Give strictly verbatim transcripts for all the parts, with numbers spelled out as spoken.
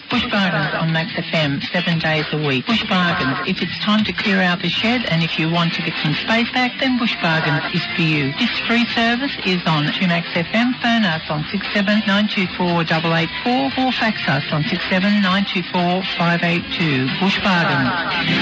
Bush Bargains on Max F M, seven days a week. Bush Bargains. If it's time to clear out the shed and if you want to get some space back, then Bush Bargains is for you. This free service is on Max F M. Phone us on six seven nine two four eight eight four or fax us on six seven nine two four five eight two. Bush Bargains.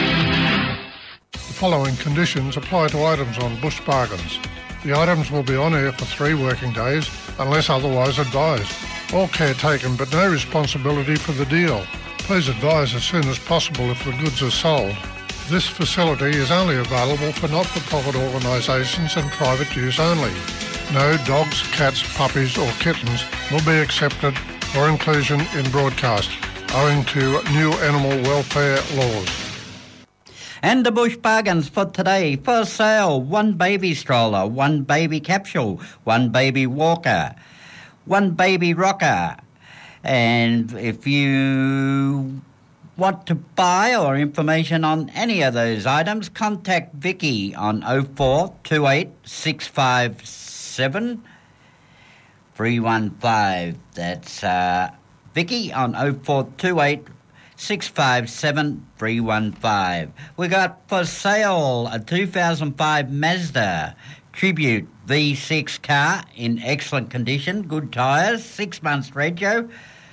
The following conditions apply to items on Bush Bargains. The items will be on air for three working days unless otherwise advised. All care taken but no responsibility for the deal. Please advise as soon as possible if the goods are sold. This facility is only available for not-for-profit organisations and private use only. No dogs, cats, puppies or kittens will be accepted for inclusion in broadcast, owing to new animal welfare laws. And the Bush Bargains for today. For sale, one baby stroller, one baby capsule, one baby walker, one baby rocker. And if you want to buy or information on any of those items, contact Vicky on oh four two eight six five seven three one five. That's uh, Vicky on oh four two eight six five seven three one five. We got for sale a two thousand five Mazda Tribute V six car in excellent condition, good tyres, six months rego,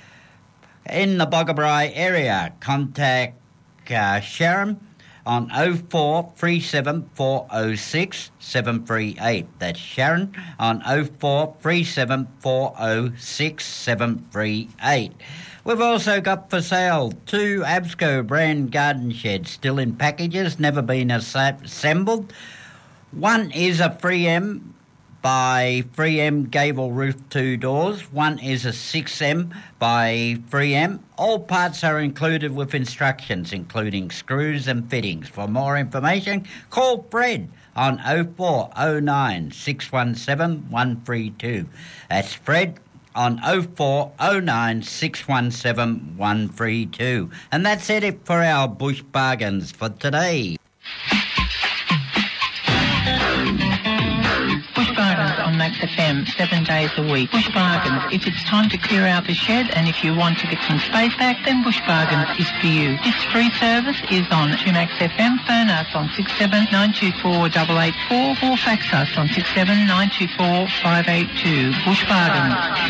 in the Boggabri area. Contact uh, Sharon on oh four three seven four oh six seven three eight. That's Sharon on oh four three seven four oh six seven three eight. We've also got for sale two Absco brand garden sheds still in packages, never been assembled. One is a three M by three M gable roof two doors. One is a six M by three M. All parts are included with instructions, including screws and fittings. For more information, call Fred on oh four oh nine six one seven one three two. That's Fred on oh four oh nine six one seven one three two. And that's it for our Bush Bargains for today. Bush Bargains on Max F M, seven days a week. Bush Bargains. If it's time to clear out the shed and if you want to get some space back, then Bush Bargains is for you. This free service is on Max F M. Phone us on six seven nine two four eight eight four or fax us on six seven nine two four five eight two. Bush Bargains.